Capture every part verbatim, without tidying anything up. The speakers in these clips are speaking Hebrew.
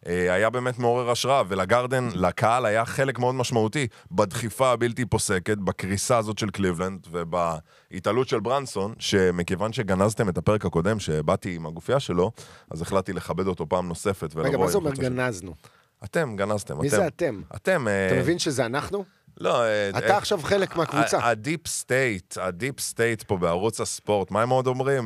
היה באמת מעורר השראה, ולגרדן, לקהל היה חלק מאוד משמעותי בדחיפה הבלתי פוסקת, בקריסה הזאת של קליבלנד, ובהתעלות של ברנסון, שמכיוון שגנזתם את הפרק הקודם, שבאתי עם הגופייה שלו, אז החלטתי לכבד אותו פעם נוספת. רגע, מה זה אומר גנזנו? אתם, גנזתם. מי זה אתם? אתם... אתה מבין שזה אנחנו? לא, אתה עכשיו חלק מהקבוצה. הדיפ סטייט, הדיפ סטייט פה בערוץ הספורט, מה הם עוד אומרים?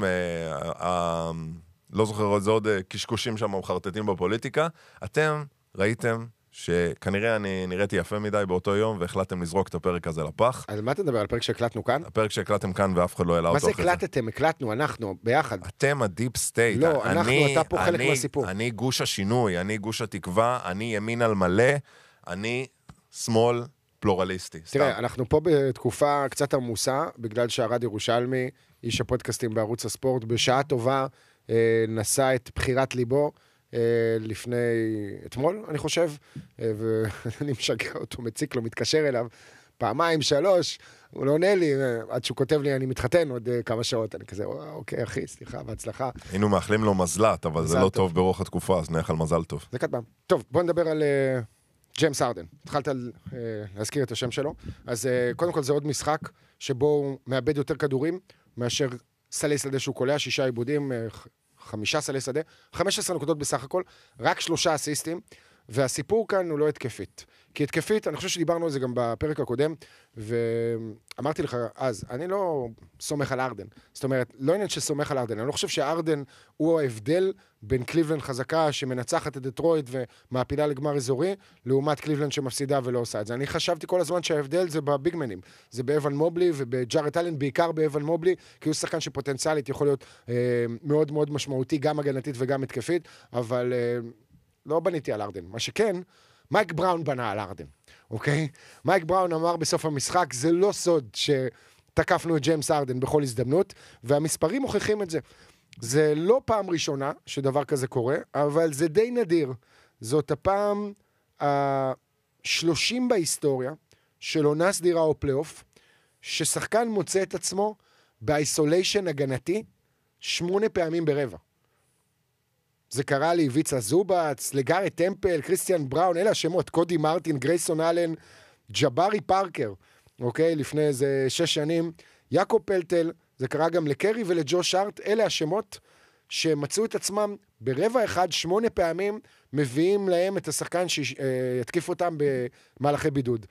לא זוכר, זה עוד קשקושים שם מחרטטים בפוליטיקה. אתם ראיתם שכנראה אני נראיתי יפה מדי באותו יום, והחלטתם לזרוק את הפרק הזה לפח. על מה אתה מדבר? על פרק שהקלטנו כאן? הפרק שהקלטתם כאן ואף אחד לא העלה אותו מה אחרי זה הקלטתם? הקלטנו, אנחנו, ביחד. אתם הדיפ סטייט. לא, אנחנו, אתה פה חלק מהסיפור. אני גוש השינוי, אני גוש התקווה, אני ימין על מלא, אני שמאל פלורליסטי. תראה, אנחנו פה בתקופה קצת עמוסה, בגלל שהרד ירושלמי, איש הפודקאסטים בערוץ הספורט, בשעה טובה, נשא את בחירת ליבו, לפני, אתמול, אני חושב, ואני משגע אותו, מציק לו, מתקשר אליו, פעמיים, שלוש, הוא לא עונה לי, עד שהוא כותב לי, אני מתחתן עוד כמה שעות, אני כזה, אוקיי, אחי, סליחה, בהצלחה. היינו מאחלים לו מזלת, אבל זה לא טוב ברוח התקופה, אז נלך על מזל טוב. זה כתבם. טוב, בוא נדבר על ג'יימס הרדן. התחלת להזכיר את השם שלו, אז קודם כל זה עוד משחק, שבו הוא מאבד יותר כדורים, מאשר סלי שדה שהוא קולע, שישה עיבודים, חמישה סלי שדה, חמש עשרה נקודות בסך הכל, רק שלושה אסיסטים, והסיפור כאן הוא לא התקפית. כי התקפית, אני חושב שדיברנו על זה גם בפרק הקודם, ואמרתי לך, אז, אני לא סומך על ארדן. זאת אומרת, לא עניין שסומך על ארדן. אני לא חושב שארדן הוא ההבדל בין קליבלנד חזקה שמנצחת את דטרויט ומעפילה לגמר אזורי, לעומת קליבלנד שמפסידה ולא עושה את זה. אני חשבתי כל הזמן שההבדל זה בביגמנים. זה באבן מובלי ובג'ארט אלן, בעיקר באבן מובלי, כי הוא שחקן שפוטנציאלית יכול להיות אה, מאוד מאוד משמעותי, גם הגנתית וגם התקפית, אבל אה, לא בניתי על ארדן. מה שכן, מייק בראון בנה על ארדן, אוקיי? מייק בראון אמר בסוף המשחק, זה לא סוד שתקפנו את ג'יימס ארדן בכל הזדמנות, והמספרים מוכיחים את זה. זה לא פעם ראשונה שדבר כזה קורה, אבל זה די נדיר. זאת הפעם ה-שלושים בהיסטוריה של עונה סדירה או פלייאוף, ששחקן מוצא את עצמו באיסוליישן הגנתי שמונה פעמים ברבע. זה קרה לי, ויצה זובץ, לגארי טמפל, קריסטיאן בראון, אלה השמות, קודי מרטין, גרייסון אלן, ג'בארי פארקר, אוקיי, לפני איזה שש שנים, יעקב פלטל, זה קרה גם לקרי ולג'וש ארט, אלה השמות שמצאו את עצמם ברבע אחד, שמונה פעמים, מביאים להם את השחקן שיתקיף אותם במהלכי בידוד.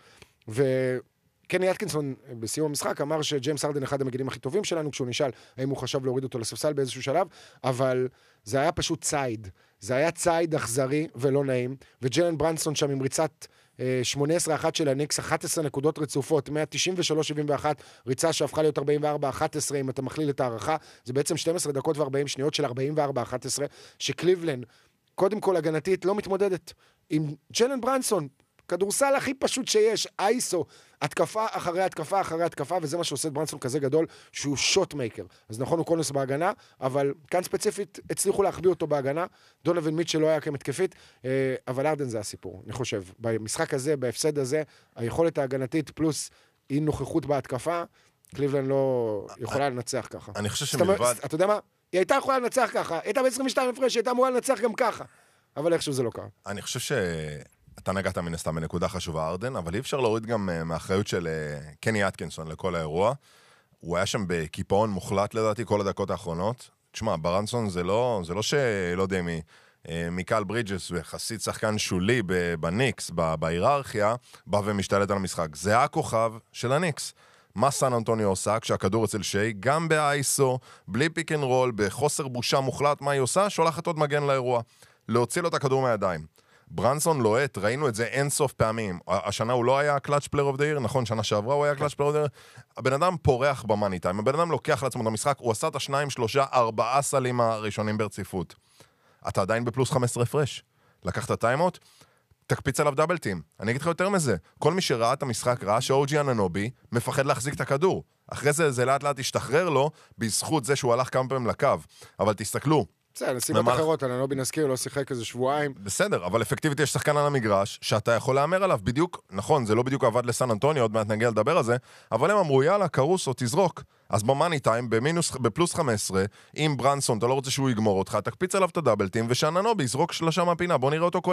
וקני אטקינסון בסיום המשחק אמר שג'יימס ארדן אחד המגינים הכי טובים שלנו, כשהוא נשאל האם הוא חשב להוריד אותו לספסל באיזשהו שלב, אבל זה היה פשוט צייד. זה היה צייד אכזרי ולא נעים, וג'לן ברנסון שם עם ריצת שמונה עשרה אחת של הניקס, אחת עשרה נקודות רצופות, מאה תשעים ושלוש שבעים ואחת, ריצה שהפכה להיות ארבעים וארבע אחת עשרה, אם אתה מכליל את הערכה, זה בעצם שתים עשרה דקות ו-ארבעים שניות של ארבעים וארבע אחת עשרה, שקליבלנד, קודם כל הגנתית, לא מתמודדת עם ג'לן ברנסון, כדורסל הכי פשוט שיש, אייסו, התקפה אחרי התקפה אחרי התקפה, וזה מה שעושה את ברנסון כזה גדול, שהוא שוט מייקר. אז נכון, הוא קונוס בהגנה, אבל כאן ספציפית הצליחו להחביא אותו בהגנה, דונובין מיטשל לא היה כמתקפית, אבל ארדן זה הסיפור, אני חושב. במשחק הזה, בהפסד הזה, היכולת ההגנתית פלוס אי נוכחות בהתקפה, קליבלנד לא יכולה לנצח ככה. אני חושב שמלבד... אתה יודע מה? היא הייתה יכולה לנצח ככה, הייתה ב-עשרים ושתיים הפרש, היא הייתה אמורה לנצח גם ככה. אבל איכשהו זה לא קרה. אני חושב ש... אתה נגעת מן הסתם בנקודה חשובה ארדן, אבל אי אפשר להוריד גם מהאחריות של קני אטקינסון לכל האירוע. הוא היה שם בקיפאון מוחלט לדעתי כל הדקות האחרונות. תשמע, ברנסון זה לא, זה לא שלא יודע מי, מיקל ברידג'ס וחסיד שחקן שולי בניקס, בהיררכיה, בא ומשתלט על המשחק. זה הכוכב של הניקס. מה סן אנטוניו עושה כשהכדור אצל שי, גם באייסו, בלי פיק אנד רול, בחוסר בושה מוחלט, מה היא עושה? שולחת עוד מגן לאירוע. להוציא לו את הכדור מהידיים. ברנסון לוהט, ראינו את זה אין סוף פעמים. השנה הוא לא היה קלאץ' פלייר אוף דה ייר, נכון, שנה שעברה הוא היה קלאץ' פלייר אוף דה ייר. הבן אדם פורח במאני טיים, הבן אדם לוקח לעצמו את המשחק, הוא עשה את השניים, שלושה, ארבעה סלים הראשונים ברציפות. אתה עדיין בפלוס חמש עשרה הפרש. לקחת טיימות, תקפיץ עליו דאבל טים. אני אגיד לך יותר מזה, כל מי שראה את המשחק ראה שאוג'י אננובי מפחד להחזיק את הכדור. אחרי זה זה לאט לאט השתחרר לו, בזכות זה שהוא הלך כמה פעמים לקו. אבל תסתכלו, בסדר, נסיבות אחרות, אננובי נזכיר, לא שיחק איזה שבועיים. בסדר, אבל אפקטיבית יש שחקן על המגרש, שאתה יכול לאמר עליו בדיוק, נכון, זה לא בדיוק עבד לסן אנטוניו, עוד מעט נגיע לדבר על זה, אבל הם אמרו, יאללה, קרוסו, תזרוק. אז במאני טיים, במינוס, בפלוס חמש עשרה, עם ברנסון, אתה לא רוצה שהוא יגמור אותך, תקפיץ עליו את הדאבלטים, ושאננובי יזרוק שלושה מהפינה, בוא נראה אותו כל